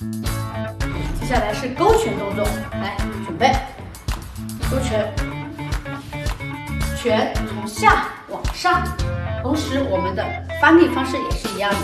接下来是勾拳动作，来准备，勾拳，拳从下往上，同时我们的发力方式也是一样的。